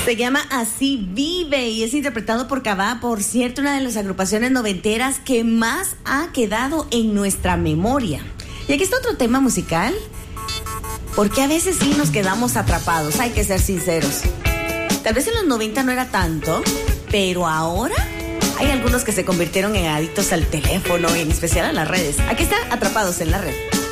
Se llama Así Vive y es interpretado por Cabá, por cierto, una de las agrupaciones noventeras que más ha quedado en nuestra memoria. Y aquí está otro tema musical, porque a veces sí nos quedamos atrapados, hay que ser sinceros. Tal vez en los 90 no era tanto, pero ahora hay algunos que se convirtieron en adictos al teléfono, en especial a las redes. Aquí está Atrapados en la Red.